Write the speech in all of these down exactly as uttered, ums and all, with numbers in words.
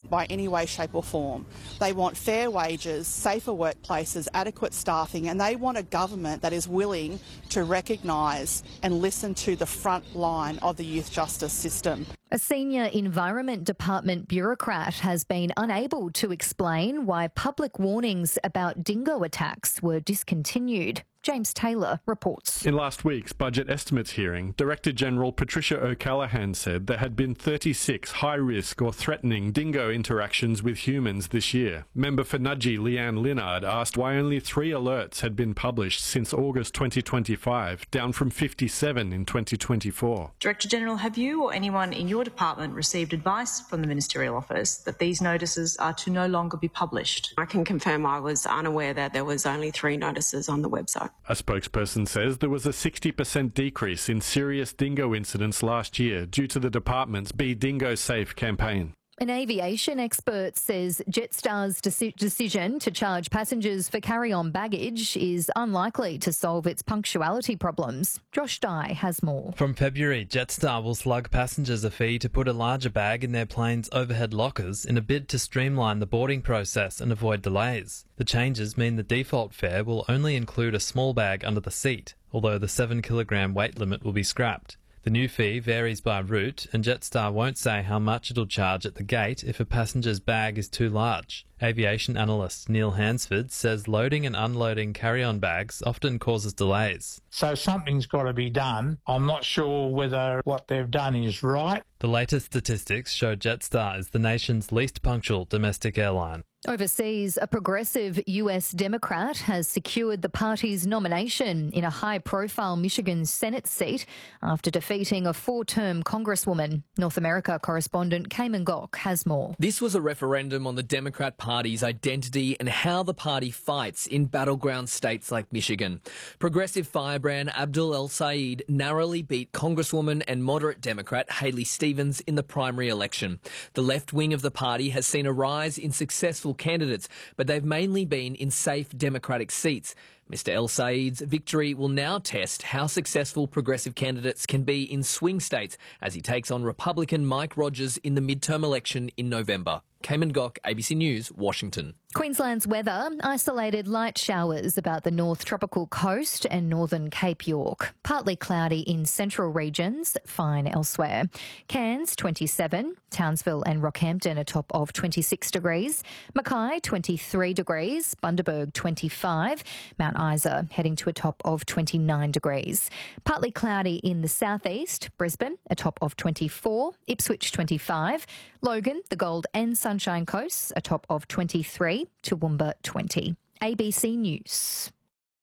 by any way, shape or form. They want fair wages, safer workplaces, adequate staffing, and they want a government that is willing to recognise and listen to the front line of the youth justice system. A senior Environment Department bureaucrat has been unable to explain why public warnings about dingo attacks were discontinued. James Taylor reports. In last week's budget estimates hearing, Director General Patricia O'Callaghan said there had been thirty-six high-risk or threatening dingo interactions with humans this year. Member for Nudgee Leanne Linnard asked why only three alerts had been published since August twenty twenty-five, down from fifty-seven in twenty twenty-four. Director General, have you or anyone in your department received advice from the Ministerial Office that these notices are to no longer be published? I can confirm I was unaware that there was only three notices on the website. A spokesperson says there was a sixty percent decrease in serious dingo incidents last year due to the department's Be Dingo Safe campaign. An aviation expert says Jetstar's deci- decision to charge passengers for carry-on baggage is unlikely to solve its punctuality problems. Josh Dye has more. From February, Jetstar will slug passengers a fee to put a larger bag in their plane's overhead lockers in a bid to streamline the boarding process and avoid delays. The changes mean the default fare will only include a small bag under the seat, although the seven kilogram weight limit will be scrapped. The new fee varies by route, and Jetstar won't say how much it'll charge at the gate if a passenger's bag is too large. Aviation analyst Neil Hansford says loading and unloading carry-on bags often causes delays. So something's got to be done. I'm not sure whether what they've done is right. The latest statistics show Jetstar is the nation's least punctual domestic airline. Overseas, a progressive U S Democrat has secured the party's nomination in a high-profile Michigan Senate seat after defeating a four-term Congresswoman. North America correspondent Cayman Gok has more. This was a referendum on the Democrat Party's identity and how the party fights in battleground states like Michigan. Progressive firebrand Abdul El-Sayed narrowly beat Congresswoman and moderate Democrat Haley Stevens in the primary election. The left wing of the party has seen a rise in successful candidates, but they've mainly been in safe Democratic seats. Mister El-Sayed's victory will now test how successful progressive candidates can be in swing states as he takes on Republican Mike Rogers in the midterm election in November. Cayman Gok, A B C News, Washington. Queensland's weather, isolated light showers about the North Tropical Coast and northern Cape York. Partly cloudy in central regions, fine elsewhere. Cairns, twenty-seven. Townsville and Rockhampton a top of twenty-six degrees. Mackay, twenty-three degrees. Bundaberg, twenty-five. Mount Isa heading to a top of twenty-nine degrees. Partly cloudy in the southeast. Brisbane, a top of twenty-four. Ipswich, twenty-five. Logan, the Gold and Sunshine Coasts, a top of twenty-three. Toowoomba, twenty. A B C News.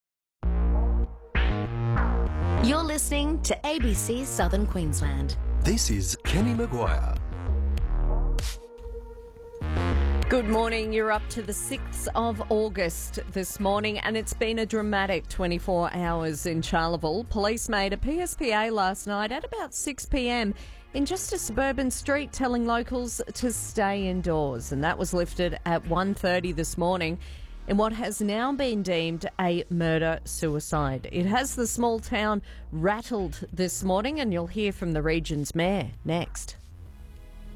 You're listening to A B C Southern Queensland. This is Kenny Maguire. Good morning. You're up to the sixth of August this morning, and it's been a dramatic twenty-four hours in Charleville. Police made a P S P A last night at about six p m in just a suburban street, telling locals to stay indoors, and that was lifted at one thirty this morning in what has now been deemed a murder-suicide. It has the small town rattled this morning, and you'll hear from the region's mayor next.